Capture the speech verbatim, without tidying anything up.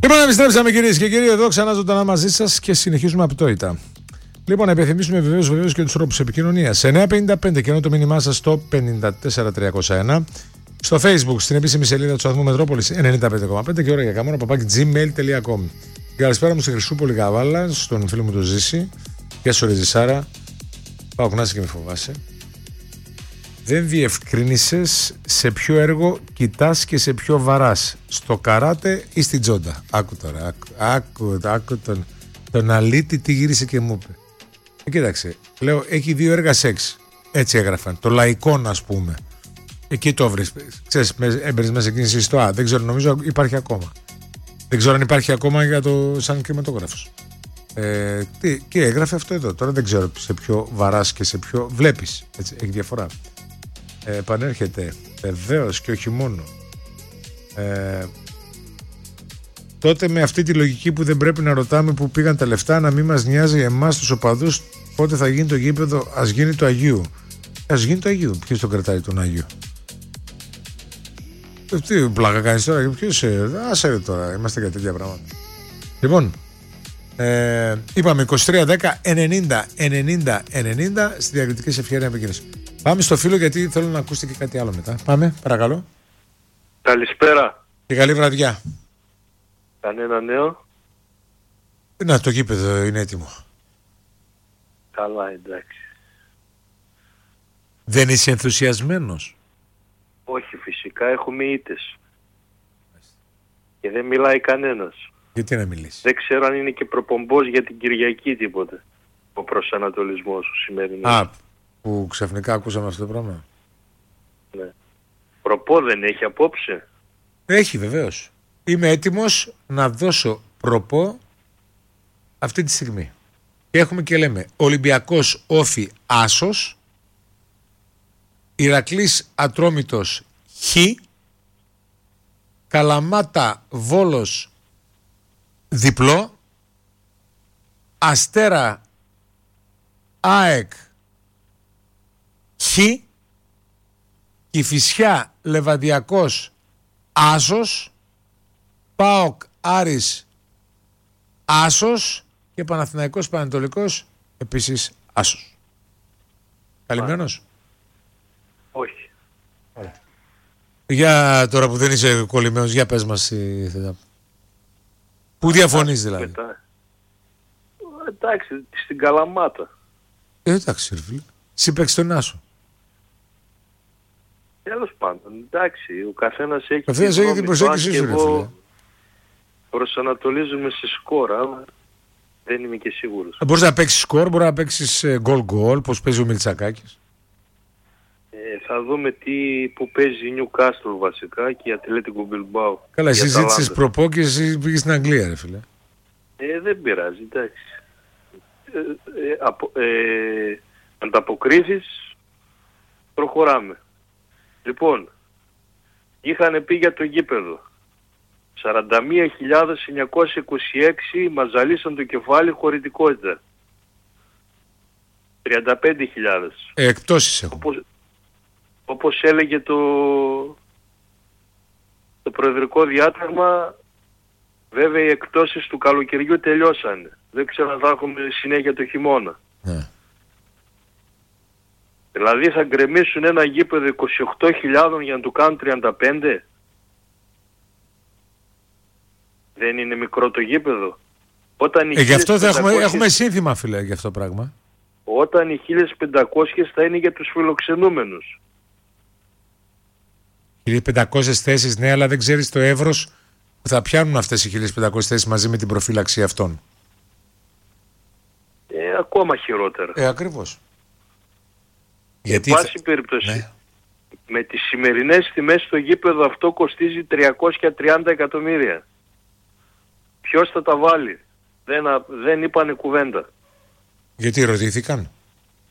Λοιπόν, επιστρέψαμε κυρίες και κύριοι, εδώ ξανά ζωντανά μαζί σας και συνεχίζουμε απτόητα. Λοιπόν, να επιθυμίσουμε βεβαίως, βεβαίως και τους τρόπους επικοινωνίας. εννιά πενήντα πέντε και ενώ το μήνυμά σας στο πενήντα τέσσερα τριακόσια ένα. Στο Facebook, στην επίσημη σελίδα του σταθμού Μετρόπολης ενενήντα πέντε κόμμα πέντε και ώρα για καμόνα παπάκι gmail τελεία com. Καλησπέρα μου στη Χρυσούπολη Καβάλα, στον φίλο μου τον Ζήση. Γεια σου, Ρεζι Σάρα. Πάω κουνάσαι και με φοβάσαι. Δεν διευκρίνησες σε ποιο έργο κοιτάς και σε ποιο βαράς. Στο καράτε ή στην τζόντα. Άκου τώρα, άκου, άκου, άκου τον, τον αλήτη τι γύρισε και μου είπε. Ε, κοίταξε, λέω, έχει δύο έργα σεξ. Έτσι έγραφαν. Το λαϊκόν, ας πούμε. Εκεί το βρεις. Ξέρεις, έμπαιρες μέσα εκείνη η ιστορία. Δεν ξέρω, νομίζω υπάρχει ακόμα. Δεν ξέρω αν υπάρχει ακόμα για το σαν κινηματόγραφος. Ε, τι, και έγραφε αυτό εδώ. Τώρα δεν ξέρω σε ποιο βαράς και σε ποιο βλέπεις. Έτσι, έχει διαφορά. Ε, επανέρχεται βεβαίως και όχι μόνο. Ε, τότε με αυτή τη λογική που δεν πρέπει να ρωτάμε που πήγαν τα λεφτά, να μην μας νοιάζει εμάς τους οπαδούς πότε θα γίνει το γήπεδο, ας γίνει το Αγίου. Ας γίνει το Αγίου. Ποιος το κρατάει τον Αγίου? Τι πλάκα κάνεις τώρα? Ποιος, άσε τώρα, είμαστε για τέτοια πράγματα. Λοιπόν, ε, είπαμε είκοσι τρία δέκα ενενήντα ενενήντα ενενήντα στη διακριτική σε ευκαιρία επικοινωνίας. Πάμε στο φίλο γιατί θέλω να ακούσετε και κάτι άλλο μετά. Πάμε, παρακαλώ. Καλησπέρα. Και καλή βραδιά. Κανένα νέο? Να, το γήπεδο είναι έτοιμο. Καλά, εντάξει. Δεν είσαι ενθουσιασμένος? Όχι, φυσικά έχουμε ήττες. Και δεν μιλάει κανένας. Γιατί να μιλήσει? Δεν ξέρω αν είναι και προπομπός για την Κυριακή τίποτε. Ο προσανατολισμός ο σημερινός. Α, που ξαφνικά ακούσαμε αυτό το πράγμα. Ναι. Προπό δεν έχει απόψε? Έχει βεβαίως. Είμαι έτοιμος να δώσω προπό αυτή τη στιγμή. Και έχουμε και λέμε Ολυμπιακός Όφι Άσος, Ηρακλής Ατρόμητος Χ, Καλαμάτα Βόλος διπλό, Αστέρα ΑΕΚ Χ, Κηφισιά Λεβαδιακός Άσος, ΠΑΟΚ Άρης Άσος και Παναθηναϊκός Πανετολικός επίσης Άσος. Καλυμμένος? Όχι. Ωραία. Για τώρα που δεν είσαι κολλημένος, για πες μας η... Πού διαφωνείς δηλαδή? Μετά. Εντάξει, στην Καλαμάτα. Ε, εντάξει ρε φίλε. Εσύ παίξεις τον Άσο. Τέλος πάντων, εντάξει, ο καθένας έχει... Ο καθένας έχει την προσέγγιση σου ρε φίλε. Προσανατολίζουμε σε σκορ, αλλά δεν είμαι και σίγουρος. Μπορείς να παίξεις σκορ, μπορείς να παίξεις γκολ-γκολ, πώς παίζει ο Μιλτσακάκης. Ε, θα δούμε τι, που παίζει η Newcastle βασικά και η Ατλέτικο Μπιλμπάου. Καλά, εσύ ζήτησες προπό και εσύ πήγες στην Αγγλία ρε φίλε. Ε, δεν πειράζει, εντάξει. Ε, ε, απο, ε, ανταποκρίθεις, προχωράμε. Λοιπόν, είχαν πει για το γήπεδο. σαράντα μία χιλιάδες εννιακόσια είκοσι έξι μας ζαλίσαν το κεφάλι χωρητικότητα. τριάντα πέντε χιλιάδες. Ε, εκτόσεις έχω. Όπως, όπως έλεγε το, το προεδρικό διάταγμα, βέβαια οι εκτόσεις του καλοκαιριού τελειώσανε. Δεν ξέρω αν θα έχουμε συνέχεια το χειμώνα. Ναι. Δηλαδή θα γκρεμίσουν ένα γήπεδο είκοσι οκτώ χιλιάδες για να του κάνουν τριάντα πέντε. Δεν είναι μικρό το γήπεδο. Όταν οι ε, γι' αυτό θα έχουμε, χίλιες πεντακόσιες... έχουμε σύνθημα φίλε για αυτό το πράγμα. Όταν οι χίλιες πεντακόσιες θα είναι για τους φιλοξενούμενους. χίλιες πεντακόσιες θέσεις, ναι, αλλά δεν ξέρεις το εύρος που θα πιάνουν αυτές οι χίλιες πεντακόσιες θέσεις μαζί με την προφύλαξη αυτών. Ε, ακόμα χειρότερα. Ε, ακριβώς. Γιατί εν πάση θα... περίπτωση, ναι. Με τις σημερινές τιμές το γήπεδο αυτό κοστίζει τριακόσια τριάντα εκατομμύρια. Ποιος θα τα βάλει? Δεν, δεν είπανε κουβέντα. Γιατί ρωτήθηκαν?